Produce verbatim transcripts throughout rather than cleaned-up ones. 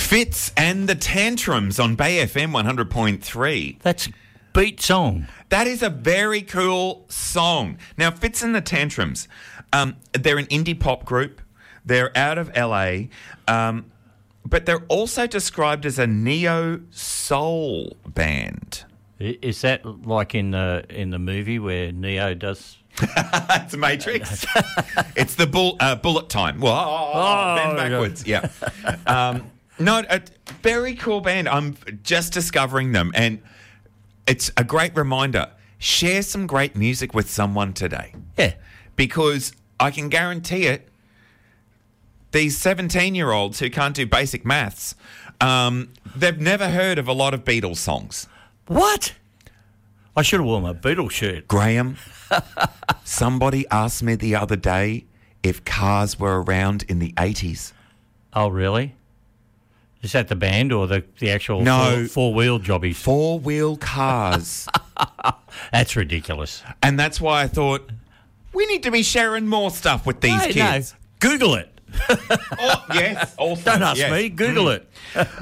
Fitz and the Tantrums on Bay F M one hundred point three. That's a beat song. That is a very cool song. Now, Fitz and the Tantrums, um, they're an indie pop group. They're out of L A, um, but they're also described as a neo-soul band. I- Is that like in the in the movie where Neo does? It's Matrix. It's the bull, uh, bullet time. Whoa, Oh, bend backwards. Yeah. Um, no, a very cool band. I'm just discovering them, and it's a great reminder. Share some great music with someone today. Yeah. Because I can guarantee it, these seventeen-year-olds who can't do basic maths, um, they've never heard of a lot of Beatles songs. What? I should have worn my Beatles shirt. Graham, somebody asked me the other day if cars were around in the eighties. Oh, really? Is that the band or the, the actual No. four, four-wheel jobbies? Four-wheel cars. That's ridiculous. And that's why I thought, we need to be sharing more stuff with these Hey, kids. No, Google it. Oh, yes. Also, Don't ask yes. me. Google it.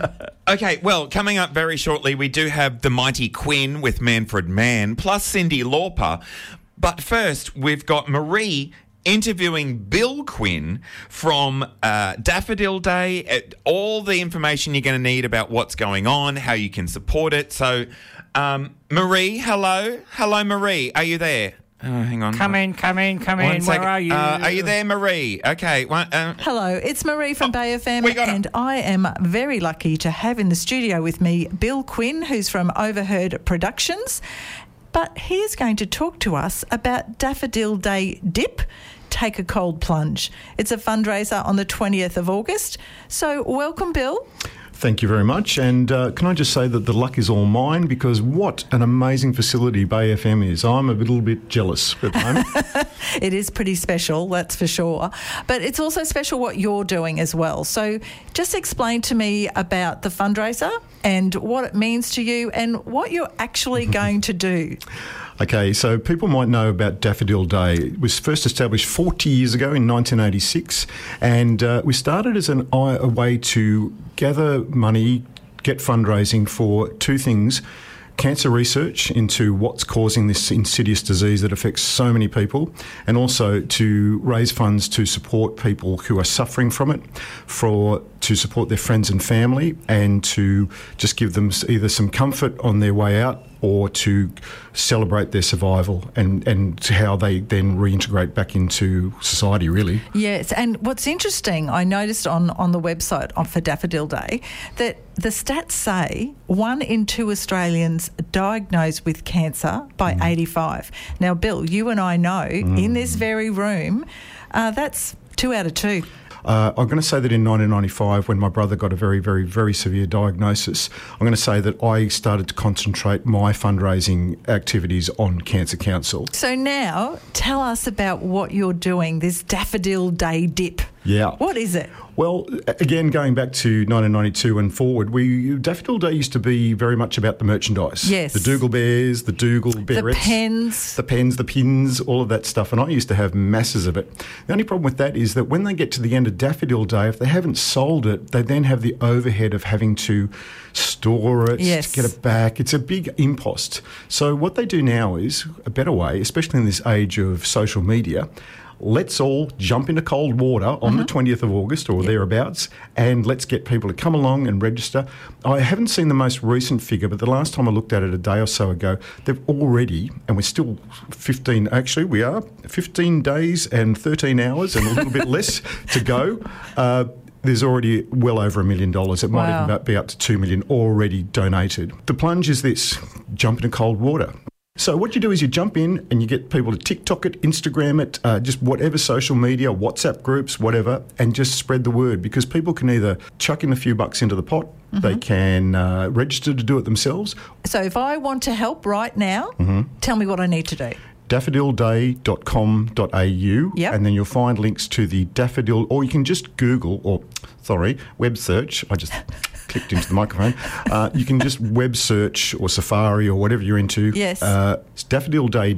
Okay, well, coming up very shortly, we do have the Mighty Quinn with Manfred Mann, plus Cyndi Lauper. But first, we've got Marie interviewing Bill Quinn from uh, Daffodil Day, uh, all the information you're going to need about what's going on, how you can support it. So, um, Marie, hello. Hello, Marie. Are you there? Oh, hang on. Come in, come in, come One in. second. Where are you? Uh, are you there, Marie? Okay. One, uh, Hello, it's Marie from Bay F M, we got it. and I am very lucky to have in the studio with me Bill Quinn, who's from Overheard Productions. But he's going to talk to us about Daffodil Day Dip, Take a Cold Plunge. It's a fundraiser on the twentieth of August. So welcome, Bill. Thank you very much. And uh, can I just say that the luck is all mine, because what an amazing facility Bay F M is. I'm a little bit jealous at the moment. It is pretty special, that's for sure. But it's also special what you're doing as well. So just explain to me about the fundraiser and what it means to you and what you're actually going to do. Okay, so people might know about Daffodil Day. It was first established forty years ago in nineteen eighty-six, and uh, we started as an, a way to gather money, get fundraising for two things: cancer research into what's causing this insidious disease that affects so many people, and also to raise funds to support people who are suffering from it, for to support their friends and family, and to just give them either some comfort on their way out or to celebrate their survival and, and how they then reintegrate back into society, really. Yes, and what's interesting, I noticed on, on the website on, for Daffodil Day that the stats say one in two Australians diagnosed with cancer by mm. eighty-five. Now, Bill, you and I know mm. in this very room, uh, that's two out of two. Uh, I'm going to say that in nineteen ninety-five, when my brother got a very, very, very severe diagnosis, I'm going to say that I started to concentrate my fundraising activities on Cancer Council. So now, tell us about what you're doing, this Daffodil Day Dip. Yeah. What is it? Well, again, going back to nineteen ninety-two and forward, we Daffodil Day used to be very much about the merchandise. Yes. The Dougal Bears, the Dougal Bearettes. The pens. The pens, the pins, all of that stuff. And I used to have masses of it. The only problem with that is that when they get to the end of Daffodil Day, if they haven't sold it, they then have the overhead of having to store it, yes. to get it back. It's a big impost. So what they do now is a better way, especially in this age of social media. Let's all jump into cold water on uh-huh. the twentieth of August or yep. thereabouts, and let's get people to come along and register. I haven't seen the most recent figure, but the last time I looked at it a day or so ago, they've already, and we're still fifteen, actually we are, fifteen days and thirteen hours and a little bit less to go. Uh, There's already well over a million dollars. It might wow. even be up to two million already donated. The plunge is this: jump into cold water. So what you do is you jump in and you get people to TikTok it, Instagram it, uh, just whatever social media, WhatsApp groups, whatever, and just spread the word, because people can either chuck in a few bucks into the pot, mm-hmm. they can uh, register to do it themselves. So if I want to help right now, mm-hmm. tell me what I need to do. daffodil day dot com dot a u, yep. and then you'll find links to the Daffodil, or you can just Google, or sorry, web search. I just clicked into the microphone. Uh, you can just web search or Safari or whatever you're into. Yes. Uh, it's Daffodil Day Dip,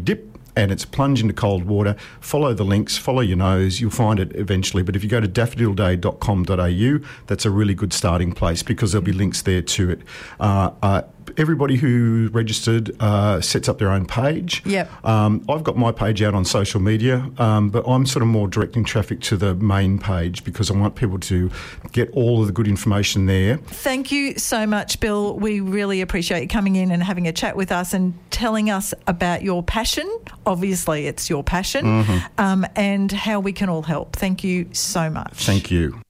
and it's plunge into cold water. Follow the links, follow your nose, you'll find it eventually. But if you go to daffodil day dot com dot a u, that's a really good starting place because there'll be links there to it. Uh, uh, everybody who registered uh, sets up their own page. Yep. Um, I've got my page out on social media, um, but I'm sort of more directing traffic to the main page because I want people to get all of the good information there. Thank you so much, Bill. We really appreciate you coming in and having a chat with us and telling us about your passion. Obviously, it's your passion, mm-hmm. um, and how we can all help. Thank you so much. Thank you.